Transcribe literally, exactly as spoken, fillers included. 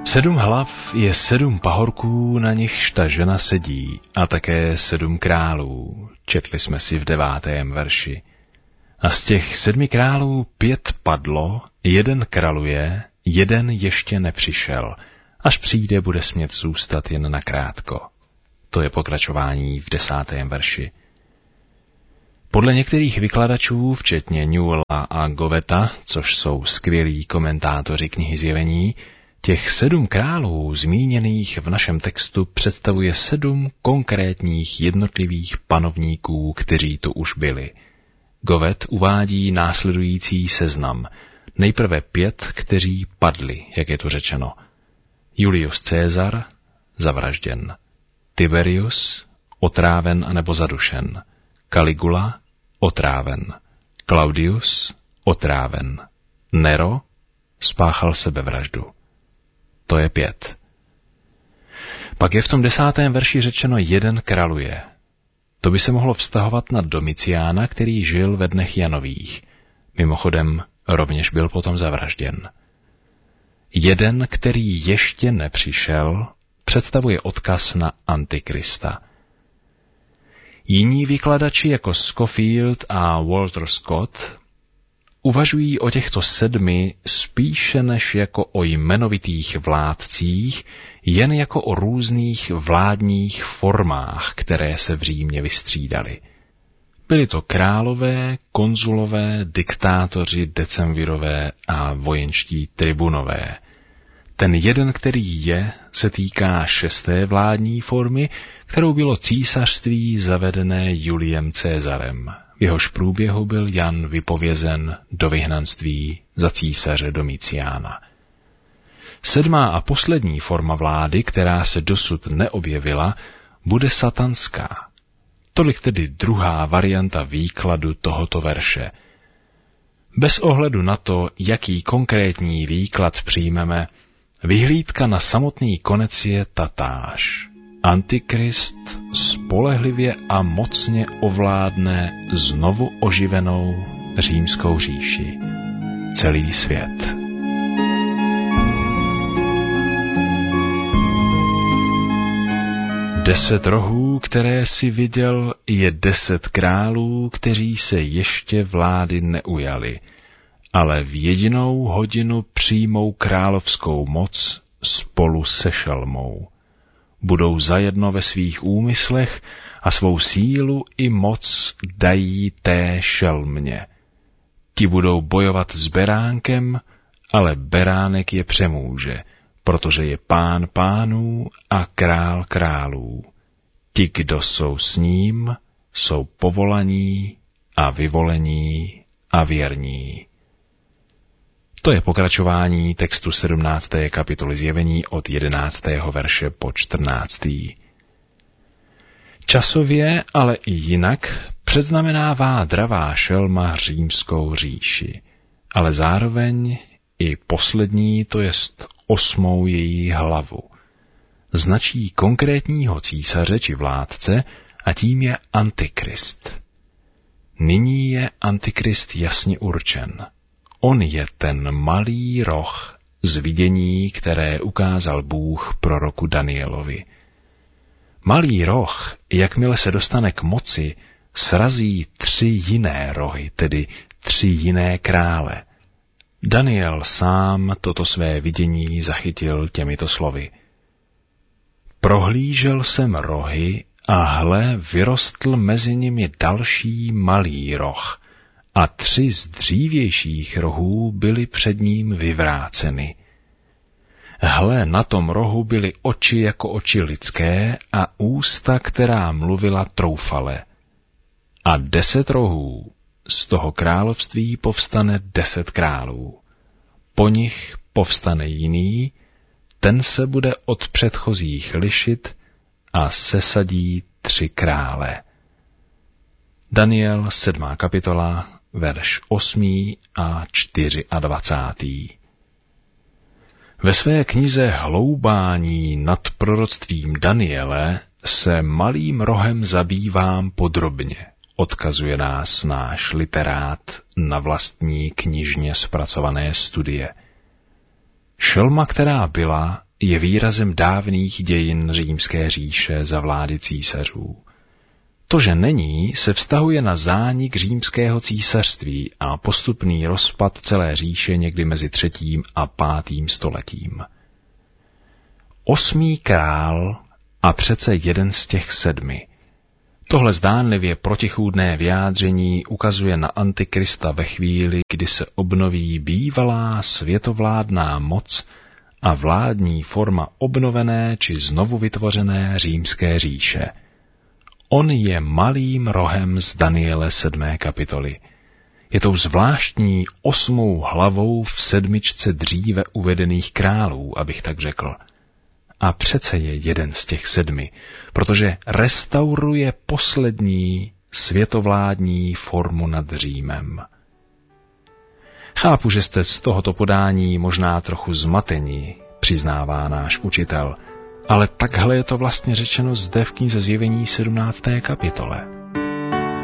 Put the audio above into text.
Sedm hlav je sedm pahorků, na nichž ta žena sedí, a také sedm králů, četli jsme si v devátém verši. A z těch sedmi králů pět padlo, jeden králuje, jeden ještě nepřišel, až přijde, bude smět zůstat jen nakrátko. To je pokračování v desátém verši. Podle některých vykladačů, včetně Newella a Goveta, což jsou skvělí komentátoři knihy Zjevení, těch sedm králů zmíněných v našem textu představuje sedm konkrétních jednotlivých panovníků, kteří tu už byli. Govet uvádí následující seznam. Nejprve pět, kteří padli, jak je tu řečeno. Julius Caesar, zavražděn. Tiberius, otráven anebo zadušen. Caligula, otráven. Claudius, otráven. Nero, spáchal sebevraždu. To je pět. Pak je v tom desátém verši řečeno jeden králuje. To by se mohlo vztahovat na Domiciána, který žil ve dnech Janových. Mimochodem, rovněž byl potom zavražděn. Jeden, který ještě nepřišel, představuje odkaz na Antikrista. Jiní vykladači jako Scofield a Walter Scott uvažují o těchto sedmi spíše než jako o jmenovitých vládcích, jen jako o různých vládních formách, které se v Římě vystřídaly. Byli to králové, konzulové, diktátoři, decemvirové a vojenští tribunové. Ten jeden, který je, se týká šesté vládní formy, kterou bylo císařství zavedené Juliem Cezarem. V jehož průběhu byl Jan vypovězen do vyhnanství za císaře Domiciána. Sedmá a poslední forma vlády, která se dosud neobjevila, bude satanská. Tolik tedy druhá varianta výkladu tohoto verše. Bez ohledu na to, jaký konkrétní výklad přijmeme, vyhlídka na samotný konec je tatáž. Antikrist spolehlivě a mocně ovládne znovu oživenou římskou říši. Celý svět. Deset rohů, které si viděl, je deset králů, kteří se ještě vlády neujali, ale v jedinou hodinu přijmou královskou moc spolu se šelmou. Budou zajedno ve svých úmyslech a svou sílu i moc dají té šelmě. Ti budou bojovat s beránkem, ale beránek je přemůže, protože je pán pánů a král králů. Ti, kdo jsou s ním, jsou povolaní a vyvolení a věrní. To je pokračování textu sedmnácté kapitoly Zjevení od jedenáctého verše po čtrnáctý. Časově, ale i jinak předznamenává dravá šelma římskou říši, ale zároveň i poslední, to jest osmou její hlavu. Značí konkrétního císaře či vládce a tím je Antikrist. Nyní je Antikrist jasně určen. On je ten malý roh z vidění, které ukázal Bůh proroku Danielovi. Malý roh, jakmile se dostane k moci, srazí tři jiné rohy, tedy tři jiné krále. Daniel sám toto své vidění zachytil těmito slovy. Prohlížel jsem rohy a hle, vyrostl mezi nimi další malý roh, a tři z dřívějších rohů byly před ním vyvráceny. Hle, na tom rohu byly oči jako oči lidské a ústa, která mluvila troufale. A deset rohů, z toho království povstane deset králů. Po nich povstane jiný, ten se bude od předchozích lišit a sesadí tři krále. Daniel, sedmá kapitola, verš osmý a dvacátý čtvrtý. Ve své knize Hloubání nad proroctvím Daniele se malým rohem zabývám podrobně, odkazuje nás náš literát na vlastní knižně zpracované studie. Šelma, která byla, je výrazem dávných dějin římské říše za vlády císařů. To, že není, se vztahuje na zánik římského císařství a postupný rozpad celé říše někdy mezi třetím a pátým stoletím. Osmý král a přece jeden z těch sedmi. Tohle zdánlivě protichůdné vyjádření ukazuje na Antikrista ve chvíli, kdy se obnoví bývalá světovládná moc a vládní forma obnovené či znovu vytvořené římské říše. On je malým rohem z Daniele sedmé kapitoly. Je tou zvláštní osmou hlavou v sedmičce dříve uvedených králů, abych tak řekl. A přece je jeden z těch sedmi, protože restauruje poslední světovládní formu nad Římem. Chápu, že jste z tohoto podání možná trochu zmateni, přiznává náš učitel, ale takhle je to vlastně řečeno zde v knize Zjevení sedmnácté kapitole.